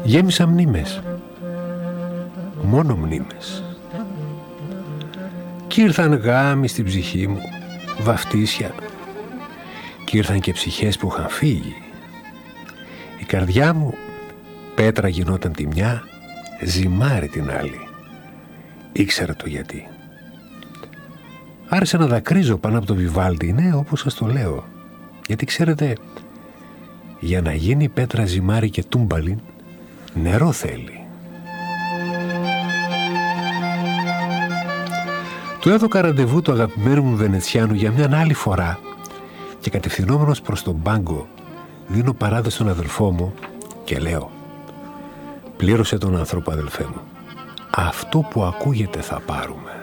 Γέμισα μνήμες, μόνο μνήμες. Κι ήρθαν γάμοι στην ψυχή μου, βαφτίσια. Κι ήρθαν και ψυχές που είχαν φύγει. Η καρδιά μου πέτρα γινόταν τη μια, ζυμάρι την άλλη. Ήξερα το γιατί. Άρχισα να δακρύζω πάνω από το Βιβάλντι, ναι, όπως σας το λέω. Γιατί ξέρετε, για να γίνει πέτρα ζυμάρι και τούμπαλιν, νερό θέλει. Του έδωκα ραντεβού του αγαπημένου μου Βενετσιάνου για μια άλλη φορά και κατευθυνόμενος προς τον πάγκο δίνω παράδοση στον αδελφό μου και λέω: πλήρωσε τον άνθρωπο, αδελφέ μου. Αυτό που ακούγεται θα πάρουμε.